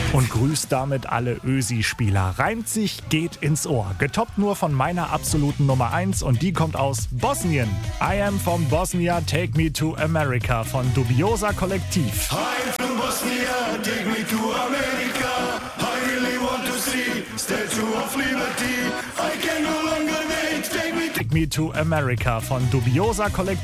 Und grüßt damit alle Ösi-Spieler. Reimt sich, geht ins Ohr. Getoppt nur von meiner absoluten Nummer 1 und die kommt aus Bosnien. I am from Bosnia, take me to America von Dubiosa Kollektiv. I am from Bosnia, take me to America. I really want to see Statue of Liberty. I can no longer wait, Take me to America von Dubiosa Kollektiv.